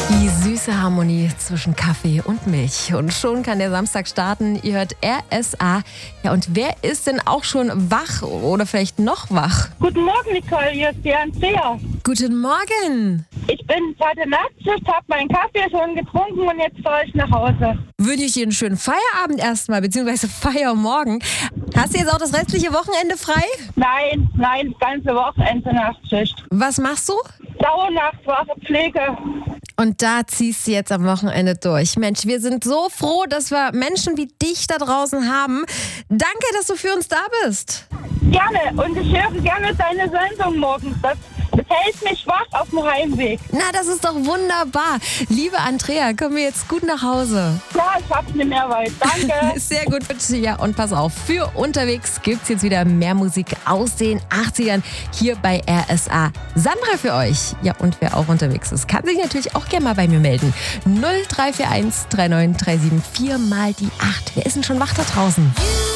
Die süße Harmonie zwischen Kaffee und Milch. Und schon kann der Samstag starten. Ihr hört RSA. Ja, und wer ist denn auch schon wach oder vielleicht noch wach? Guten Morgen, Nicole, hier ist die Andrea. Guten Morgen. Ich bin heute Nachtschicht, habe meinen Kaffee schon getrunken und jetzt fahre ich nach Hause. Wünsche ich dir einen schönen Feierabend erstmal, beziehungsweise Feiermorgen. Hast du jetzt auch das restliche Wochenende frei? Nein, das ganze Wochenende Nachtschicht. Was machst du? Dauernachtwache, Pflege. Und da ziehst du jetzt am Wochenende durch. Mensch, wir sind so froh, dass wir Menschen wie dich da draußen haben. Danke, dass du für uns da bist. Gerne, und ich höre gerne deine Sendung morgens. Das hält mich wach auf dem Heimweg. Na, das ist doch wunderbar. Liebe Andrea, kommen wir jetzt gut nach Hause. Ja, ich hab's nicht mehr weit. Danke. Sehr gut, bitte. Ja, und pass auf, für unterwegs gibt's jetzt wieder mehr Musik aus den 80ern hier bei RSA. Sandra für euch. Ja, und wer auch unterwegs ist, kann sich natürlich auch gerne mal bei mir melden. 0341 3937 4 mal die 8. Wer ist denn schon wach da draußen?